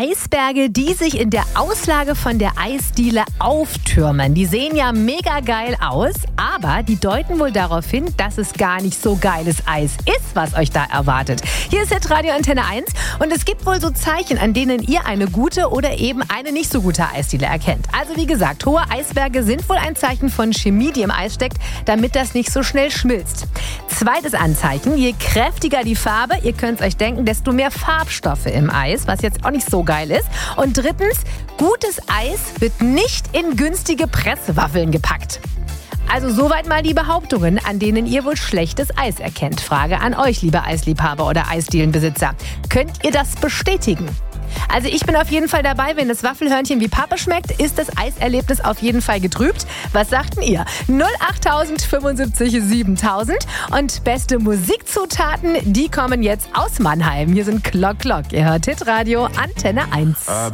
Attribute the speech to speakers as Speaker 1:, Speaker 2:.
Speaker 1: Eisberge, die sich in der Auslage von der Eisdiele auftürmen. Die sehen ja mega geil aus, aber die deuten wohl darauf hin, dass es gar nicht so geiles Eis ist, was euch da erwartet. Hier ist jetzt Radio Antenne 1 und es gibt wohl so Zeichen, an denen ihr eine gute oder eben eine nicht so gute Eisdiele erkennt. Also wie gesagt, hohe Eisberge sind wohl ein Zeichen von Chemie, die im Eis steckt, damit das nicht so schnell schmilzt. Zweites Anzeichen, je kräftiger die Farbe, ihr könnt es euch denken, desto mehr Farbstoffe im Eis, was jetzt auch nicht so geil ist. Und drittens, gutes Eis wird nicht in günstige Presswaffeln gepackt. Also soweit mal die Behauptungen, an denen ihr wohl schlechtes Eis erkennt. Frage an euch, liebe Eisliebhaber oder Eisdielenbesitzer. Könnt ihr das bestätigen? Also ich bin auf jeden Fall dabei, wenn das Waffelhörnchen wie Pappe schmeckt, ist das Eiserlebnis auf jeden Fall getrübt. Was sagten ihr? 08000 75 7000 und beste Musikzutaten, die kommen jetzt aus Mannheim. Hier sind Glock Glock. Ihr hört Hitradio Antenne 1.